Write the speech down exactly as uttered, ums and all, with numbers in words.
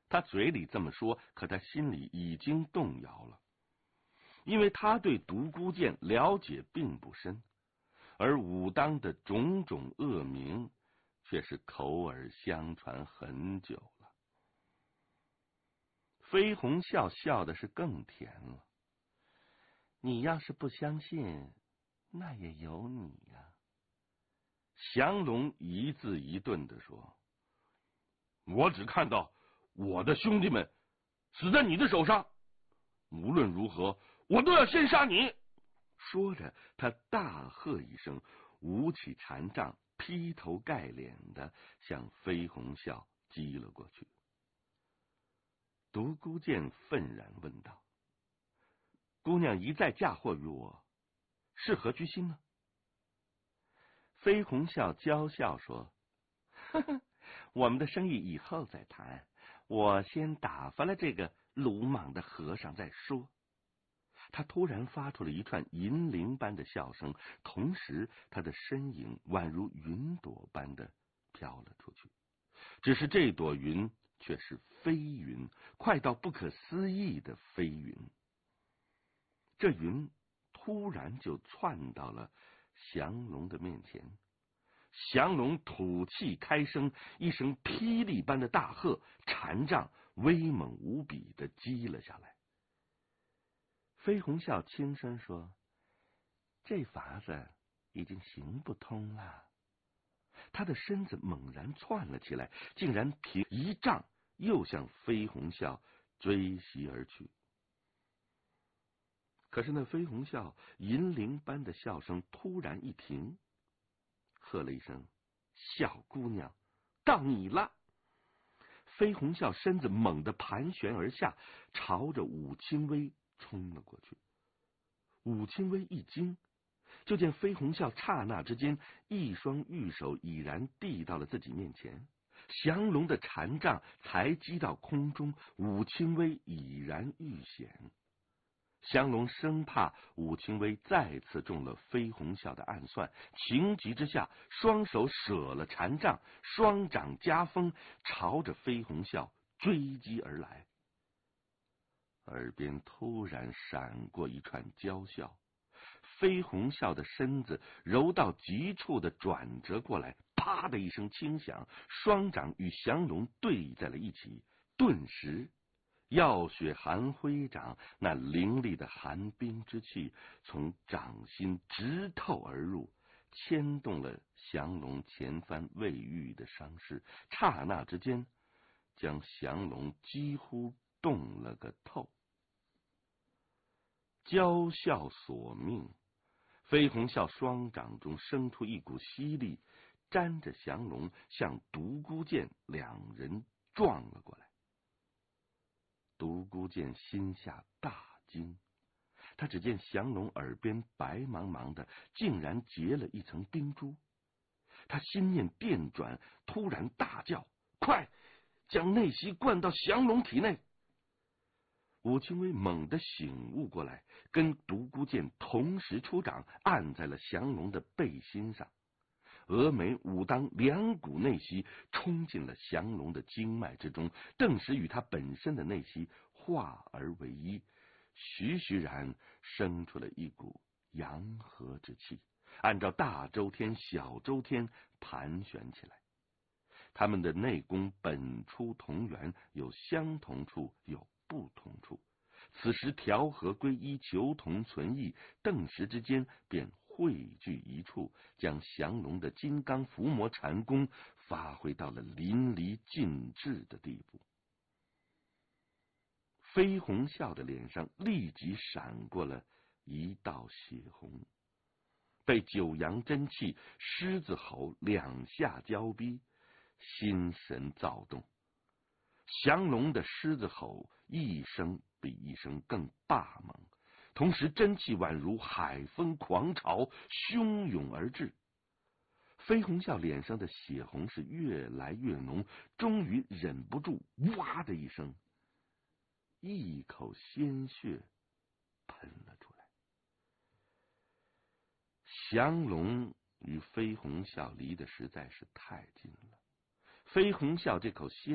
他嘴里这么说，可他心里已经动摇了，因为他对独孤剑了解并不深，而武当的种种恶名却是口耳相传很久了。飞鸿笑笑的是更甜了。你要是不相信，那也有你呀、啊。降龙一字一顿的说：我只看到我的兄弟们死在你的手上，无论如何我都要先杀你。说着他大喝一声，舞起禅杖，劈头盖脸的向飞鸿笑击了过去。独孤剑愤然问道：姑娘一再嫁祸于我，是何居心呢？飞鸿笑娇笑说：呵呵，我们的生意以后再谈，我先打发了这个鲁莽的和尚再说。他突然发出了一串银铃般的笑声，同时他的身影宛如云朵般的飘了出去，只是这朵云却是飞云，快到不可思议的飞云。这云突然就窜到了降龙的面前，降龙吐气开声，一声霹雳般的大喝，禅杖威猛无比的击了下来。飞鸿笑轻声说：这法子已经行不通了。他的身子猛然窜了起来，竟然凭一丈又向飞鸿笑追袭而去。可是那飞鸿笑银铃般的笑声突然一停，喝了一声：小姑娘，到你了。飞鸿笑身子猛地盘旋而下，朝着武清微冲了过去。武清微一惊，就见飞鸿笑刹那之间一双玉手已然递到了自己面前，降龙的禅杖才击到空中，武清微已然遇险。降龙生怕武清微再次中了飞鸿笑的暗算，情急之下双手舍了禅杖，双掌夹锋，朝着飞鸿笑追击而来。耳边突然闪过一串娇笑，飞鸿笑的身子柔到极处的转折过来，啪的一声轻响，双掌与降龙对在了一起，顿时耀雪寒灰掌那凌厉的寒冰之气从掌心直透而入，牵动了降龙前番未愈的伤势，刹那之间将降龙几乎冻了个透。娇笑索命，飞鸿笑双掌中生出一股吸力，沾着降龙向独孤剑两人撞了过来。独孤剑心下大惊，他只见降龙耳边白茫茫的，竟然结了一层冰珠。他心念电转，突然大叫：快将内息灌到降龙体内！武清微猛地醒悟过来，跟独孤剑同时出掌，按在了降龙的背心上。峨眉、武当两股内息冲进了降龙的经脉之中，顿时与他本身的内息化而为一，徐徐然生出了一股阳和之气，按照大周天、小周天盘旋起来。他们的内功本出同源，有相同处，有不同处。此时调和归一，求同存异，顿时之间便汇聚一处，将降龙的金刚伏魔禅功发挥到了淋漓尽致的地步。飞鸿笑的脸上立即闪过了一道血红，被九阳真气、狮子吼两下交逼，心神躁动。降龙的狮子吼一声比一声更霸猛，同时真气宛如海风狂潮，汹涌而至。飞鸿笑脸上的血红是越来越浓，终于忍不住哇的一声，一口鲜血喷了出来。降龙与飞鸿笑离得实在是太近了，飞鸿笑这口鲜